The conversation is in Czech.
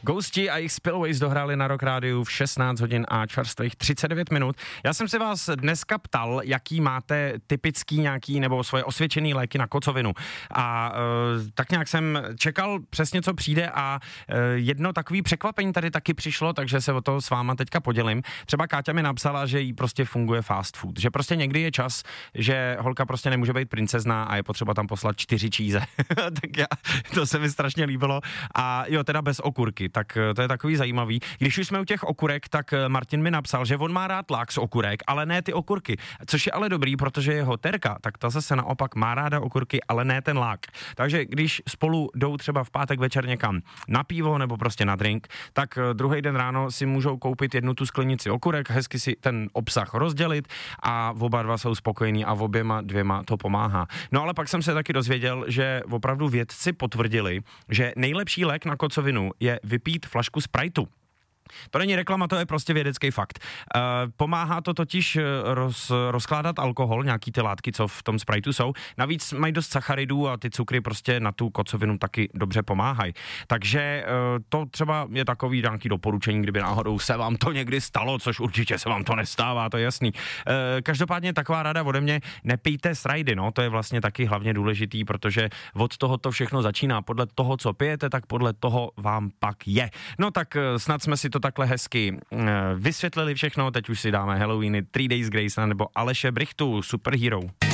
Ghosti a jejich Spillways dohráli na Rock Rádiu v 16 hodin a čerstvých 39 minut. Já jsem se vás dneska ptal, jaký máte typický nějaký nebo svoje osvědčený léky na kocovinu. A tak nějak jsem čekal přesně, co přijde a jedno takový překvapení tady taky přišlo, takže se o to s váma teďka podělím. Třeba Káťa mi napsala, že jí prostě funguje fast food, že prostě někdy je čas, že holka prostě nemůže být princezna a je potřeba tam poslat 4 číze. To se mi strašně líbilo. A jo, teda bez okurky, tak to je takový zajímavý. Když už jsme u těch okurek, tak Martin mi napsal, že on má rád lák z okurek, ale ne ty okurky. Což je ale dobrý, protože jeho terka, tak ta zase naopak má ráda okurky, ale ne ten lák. Takže když spolu jdou třeba v pátek večer někam na pivo nebo prostě na drink, tak druhý den ráno si můžou koupit jednu tu sklenici okurek, hezky si ten obsah rozdělit a oba dva jsou spokojení a oběma dvěma to pomáhá. No ale pak jsem se taky dozvěděl, že opravdu vědci potvrdili, že nejlepší lék na kocovinu je vypít flašku Spriteu. To není reklama, to je prostě vědecký fakt. Pomáhá to totiž rozkládat alkohol, nějaký ty látky, co v tom Spriteu jsou. Navíc mají dost sacharidů a ty cukry prostě na tu kocovinu taky dobře pomáhají. Takže to třeba je takový nějaký doporučení, kdyby náhodou se vám to někdy stalo, což určitě se vám to nestává, to je jasný. Každopádně taková rada ode mě, nepijte srajdy, no, to je vlastně taky hlavně důležitý, protože od toho to všechno začíná. Podle toho, co pijete, tak podle toho vám pak je. No tak snad jsme si to takhle hezky vysvětlili všechno, teď už si dáme Halloweeny, 3 Days Grace nebo Aleše Brichtu, Superhero.